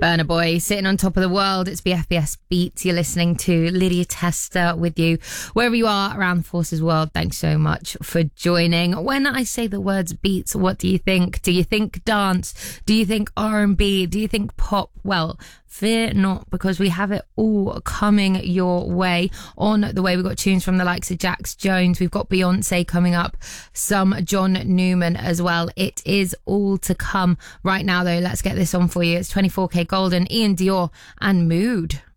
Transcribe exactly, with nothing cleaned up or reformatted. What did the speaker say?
Burna Boy sitting on top of the world. It's B F B S Beats. You're listening to Lydia Tester with you wherever you are around the Forces world. Thanks so much for joining. When I say the words beats, what do you think? Do you think dance? Do you think R and B? Do you think pop? Well, fear not, because we have it all coming your way. On the way, we've got tunes from the likes of Jax Jones. We've got Beyonce coming up, some John Newman as well. It is all to come. Right now, though, let's get this on for you. It's twenty-four K Golden, Ian Dior, and Mood.